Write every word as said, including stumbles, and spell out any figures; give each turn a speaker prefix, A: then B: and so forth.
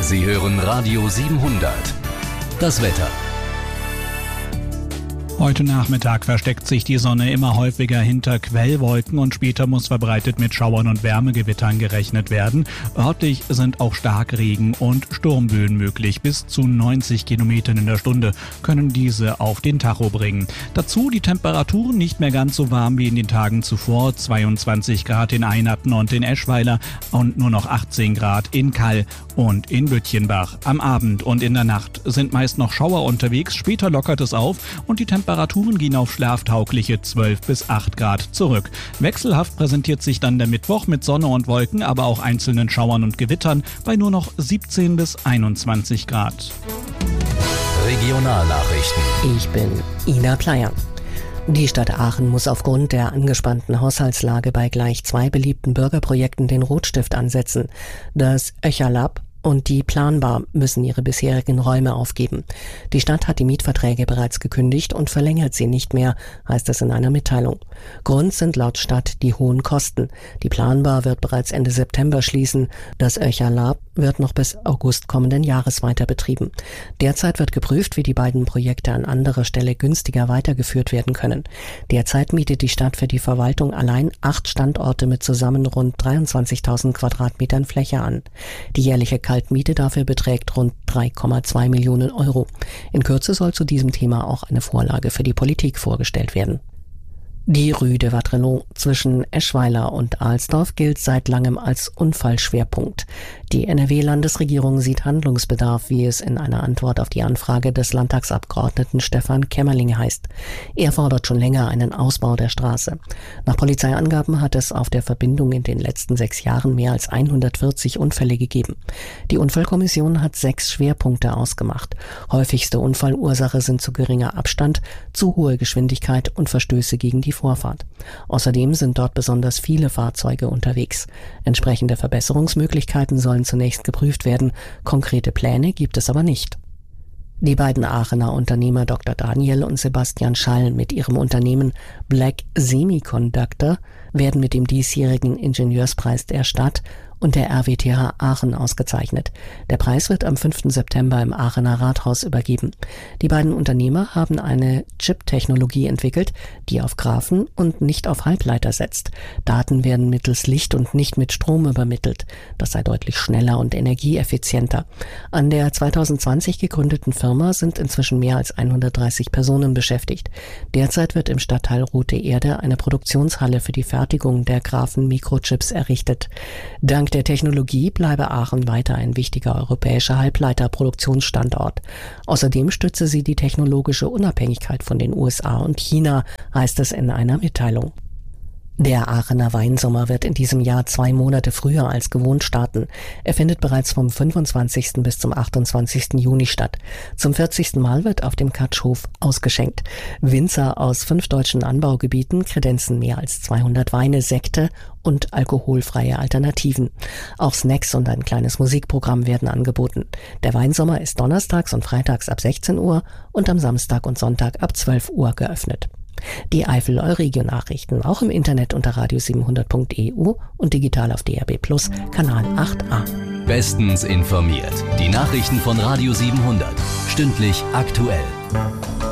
A: Sie hören Radio siebenhundert. Das Wetter.
B: Heute Nachmittag versteckt sich die Sonne immer häufiger hinter Quellwolken und später muss verbreitet mit Schauern und Wärmegewittern gerechnet werden. Örtlich sind auch Starkregen und Sturmböen möglich. Bis zu neunzig Kilometern in der Stunde können diese auf den Tacho bringen. Dazu die Temperaturen nicht mehr ganz so warm wie in den Tagen zuvor. zweiundzwanzig Grad in Einerten und in Eschweiler und nur noch achtzehn Grad in Kall und in Lütjenbach. Am Abend und in der Nacht sind meist noch Schauer unterwegs. Später lockert es auf und die Temperaturen Temperaturen gehen auf schlaftaugliche zwölf bis acht Grad zurück. Wechselhaft präsentiert sich dann der Mittwoch mit Sonne und Wolken, aber auch einzelnen Schauern und Gewittern bei nur noch siebzehn bis einundzwanzig Grad.
A: Regionalnachrichten.
C: Ich bin Ina Pleyer. Die Stadt Aachen muss aufgrund der angespannten Haushaltslage bei gleich zwei beliebten Bürgerprojekten den Rotstift ansetzen. Das Öcherlab und die Planbar müssen ihre bisherigen Räume aufgeben. Die Stadt hat die Mietverträge bereits gekündigt und verlängert sie nicht mehr, heißt es in einer Mitteilung. Grund sind laut Stadt die hohen Kosten. Die Planbar wird bereits Ende September schließen. Das Öcherlab wird noch bis August kommenden Jahres weiter betrieben. Derzeit wird geprüft, wie die beiden Projekte an anderer Stelle günstiger weitergeführt werden können. Derzeit mietet die Stadt für die Verwaltung allein acht Standorte mit zusammen rund dreiundzwanzigtausend Quadratmetern Fläche an. Die jährliche Kaltmiete dafür beträgt rund drei Komma zwei Millionen Euro. In Kürze soll zu diesem Thema auch eine Vorlage für die Politik vorgestellt werden. Die Rue de Vatrelot zwischen Eschweiler und Alsdorf gilt seit langem als Unfallschwerpunkt. Die N R W-Landesregierung sieht Handlungsbedarf, wie es in einer Antwort auf die Anfrage des Landtagsabgeordneten Stefan Kämmerling heißt. Er fordert schon länger einen Ausbau der Straße. Nach Polizeiangaben hat es auf der Verbindung in den letzten sechs Jahren mehr als hundertvierzig Unfälle gegeben. Die Unfallkommission hat sechs Schwerpunkte ausgemacht. Häufigste Unfallursache sind zu geringer Abstand, zu hohe Geschwindigkeit und Verstöße gegen die Vorfahrt. Außerdem sind dort besonders viele Fahrzeuge unterwegs. Entsprechende Verbesserungsmöglichkeiten sollen zunächst geprüft werden. Konkrete Pläne gibt es aber nicht. Die beiden Aachener Unternehmer Doktor Daniel und Sebastian Schall mit ihrem Unternehmen Black Semiconductor werden mit dem diesjährigen Ingenieurspreis der Stadt und der R W T H Aachen ausgezeichnet. Der Preis wird am fünften September im Aachener Rathaus übergeben. Die beiden Unternehmer haben eine Chip-Technologie entwickelt, die auf Graphen und nicht auf Halbleiter setzt. Daten werden mittels Licht und nicht mit Strom übermittelt. Das sei deutlich schneller und energieeffizienter. An der zweitausendzwanzig gegründeten Firma sind inzwischen mehr als hundertdreißig Personen beschäftigt. Derzeit wird im Stadtteil Rote Erde eine Produktionshalle für die Fertigung der Graphen-Mikrochips errichtet. Dank der Technologie bleibe Aachen weiter ein wichtiger europäischer Halbleiterproduktionsstandort. Außerdem stütze sie die technologische Unabhängigkeit von den U S A und China, heißt es in einer Mitteilung. Der Aachener Weinsommer wird in diesem Jahr zwei Monate früher als gewohnt starten. Er findet bereits vom fünfundzwanzigsten bis zum achtundzwanzigsten Juni statt. Zum vierzigsten Mal wird auf dem Katschhof ausgeschenkt. Winzer aus fünf deutschen Anbaugebieten kredenzen mehr als zweihundert Weine, Sekte und alkoholfreie Alternativen. Auch Snacks und ein kleines Musikprogramm werden angeboten. Der Weinsommer ist donnerstags und freitags ab sechzehn Uhr und am Samstag und Sonntag ab zwölf Uhr geöffnet. Die Eifel-Euregio-Nachrichten auch im Internet unter radio siebenhundert punkt e u und digital auf D R B Plus, Kanal acht a.
A: Bestens informiert. Die Nachrichten von Radio siebenhundert. Stündlich aktuell.